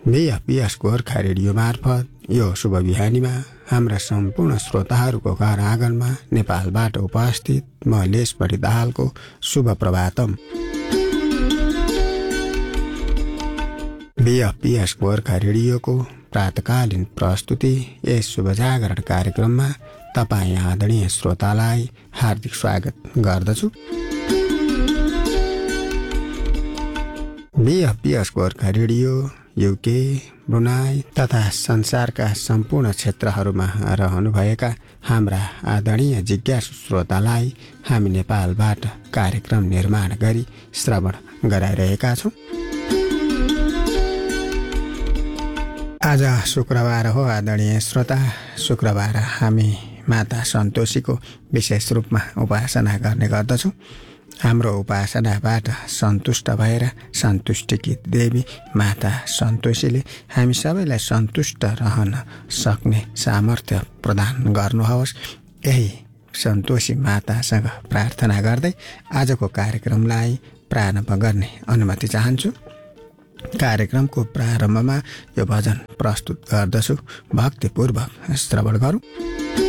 बीएफपीएस Gorkha radio मार्फत यो शुभ बिहानीमा हाम्रा सम्पूर्ण श्रोताहरूको घर आँगनमा नेपालबाट उपस्थित म लेसबढी दाहालको शुभ प्रभातम। बीएफपीएस गोर्खा रेडियोको प्रातकालीन प्रस्तुति यस शुभ जागरण कार्यक्रममा तपाईँ आदरणीय श्रोतालाई हार्दिक स्वागत गर्दछु। बीएफपीएस गोर्खा रेडियो युके, ब्रुनाई तथा संसारका सम्पूर्ण क्षेत्रहरूमा रहनुभएका हाम्रा आदरणीय जिज्ञासु श्रोतालाई हामी नेपालबाट कार्यक्रम निर्माण गरी श्रवण गराइरहेका छौँ। आज शुक्रबार हो आदरणीय श्रोता। शुक्रबार हामी माता सन्तोषीको विशेष रूपमा उपासना गर्ने गर्दछौँ। हाम्रो उपासनाबाट सन्तुष्ट भएर सन्तुष्टिकी देवी माता सन्तोषीले हामी सबैलाई सन्तुष्ट रहन सक्ने सामर्थ्य प्रदान गर्नुहोस्। यही सन्तोषी मातासँग प्रार्थना गर्दै आजको कार्यक्रमलाई प्रारम्भ गर्ने अनुमति चाहन्छु। कार्यक्रमको प्रारम्भमा यो भजन प्रस्तुत गर्दछु, भक्तिपूर्वक श्रवण गरौँ।